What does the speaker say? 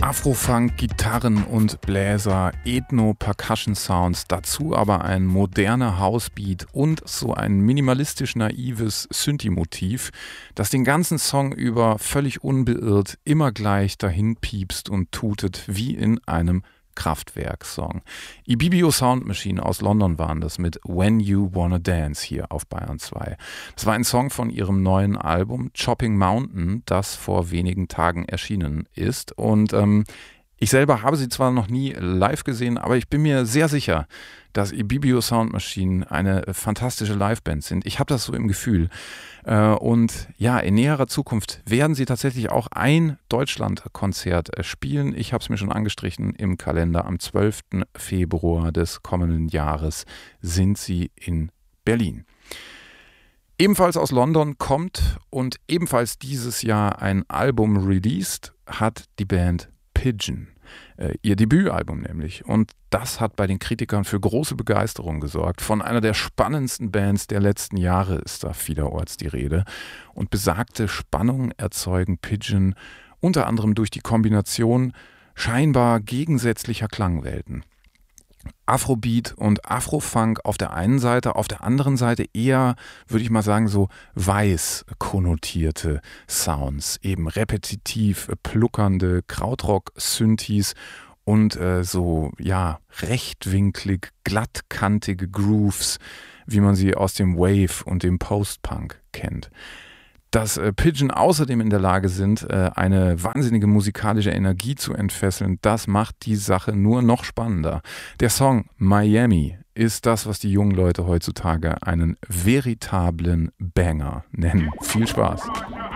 Afrofunk, Gitarren und Bläser, Ethno-Percussion-Sounds, dazu aber ein moderner Housebeat und so ein minimalistisch naives Synthi-Motiv, das den ganzen Song über völlig unbeirrt immer gleich dahin piepst und tutet wie in einem Kraftwerk-Song. Ibibio Sound Machine aus London waren das mit When You Wanna Dance hier auf Bayern 2. Das war ein Song von ihrem neuen Album Chopping Mountain, das vor wenigen Tagen erschienen ist. Und ich selber habe sie zwar noch nie live gesehen, aber ich bin mir sehr sicher, dass Ibibio Sound Machine eine fantastische Liveband sind. Ich habe das so im Gefühl. Und ja, in näherer Zukunft werden sie tatsächlich auch ein Deutschlandkonzert spielen. Ich habe es mir schon angestrichen im Kalender. Am 12. Februar des kommenden Jahres sind sie in Berlin. Ebenfalls aus London kommt und ebenfalls dieses Jahr ein Album released hat die Band Pigeon. Ihr Debütalbum nämlich. Und das hat bei den Kritikern für große Begeisterung gesorgt. Von einer der spannendsten Bands der letzten Jahre ist da vielerorts die Rede. Und besagte Spannung erzeugen Pigeon unter anderem durch die Kombination scheinbar gegensätzlicher Klangwelten. Afrobeat und Afrofunk auf der einen Seite, auf der anderen Seite eher, würde ich mal sagen, so weiß konnotierte Sounds, eben repetitiv pluckernde Krautrock-Synthes und so, ja, rechtwinklig, glattkantige Grooves, wie man sie aus dem Wave und dem Post-Punk kennt. Dass Pigeon außerdem in der Lage sind, eine wahnsinnige musikalische Energie zu entfesseln, das macht die Sache nur noch spannender. Der Song Miami ist das, was die jungen Leute heutzutage einen veritablen Banger nennen. Viel Spaß!